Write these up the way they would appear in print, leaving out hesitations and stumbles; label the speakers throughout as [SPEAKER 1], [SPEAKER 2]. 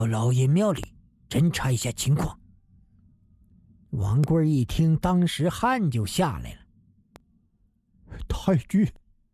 [SPEAKER 1] 老爷庙里侦查一下情况。王贵一听，当时汗就下来了。
[SPEAKER 2] 太君，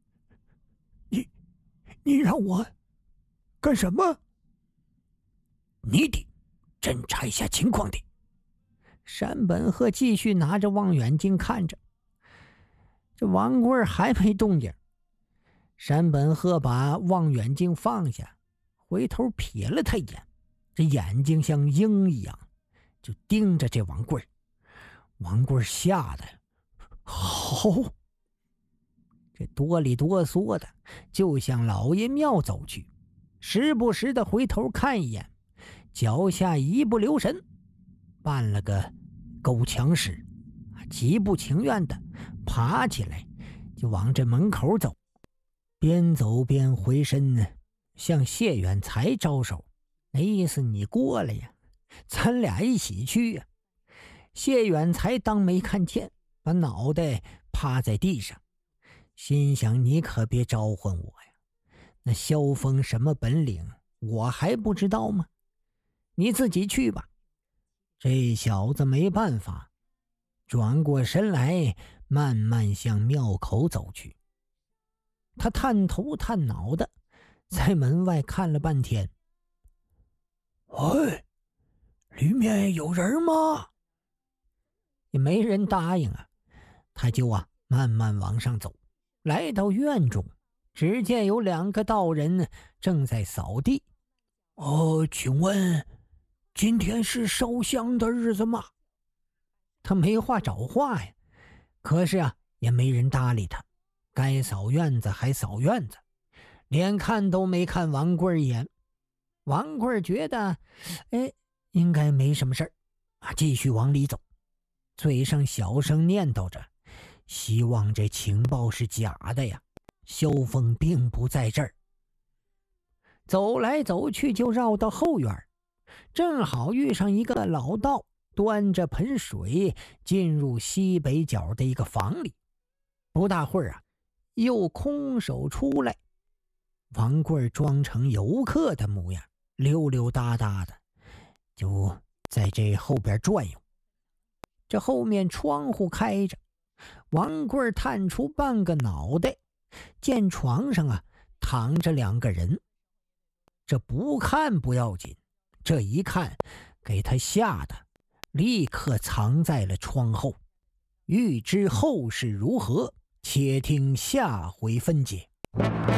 [SPEAKER 2] 你让我干什么？
[SPEAKER 1] 你得侦查一下情况的。山本鹤继续拿着望远镜看着，这王贵还没动静。山本鹤把望远镜放下，回头瞥了他一眼，这眼睛像鹰一样，就盯着这王贵。王贵吓得好，这哆里哆嗦的就向老爷庙走去，时不时的回头看一眼，脚下一不留神办了个够呛式，极不情愿的爬起来就往这门口走，边走边回身向谢远才招手，那意思你过来呀，咱俩一起去呀。谢远才当没看见，把脑袋趴在地上，心想你可别招唤我呀，那萧峰什么本领我还不知道吗？你自己去吧。这小子没办法，转过身来慢慢向庙口走去。他探头探脑的在门外看了半天。
[SPEAKER 2] 哎，里面有人吗？
[SPEAKER 1] 也没人答应啊。他就慢慢往上走，来到院中，只见有2个道人正在扫地。
[SPEAKER 2] 请问今天是烧香的日子吗？
[SPEAKER 1] 他没话找话呀，可是也没人搭理他，该扫院子还扫院子，连看都没看王贵一眼。王贵觉得应该没什么事儿继续往里走，嘴上小声念叨着，希望这情报是假的呀，萧峰并不在这儿。走来走去就绕到后院，正好遇上一个老道端着盆水进入西北角的一个房里，不大会儿又空手出来。王贵装成游客的模样，溜溜达达的就在这后边转悠。这后面窗户开着，王贵探出半个脑袋，见床上躺着2个人。这不看不要紧，这一看给他吓得立刻藏在了窗后。欲知后事如何，且听下回分解。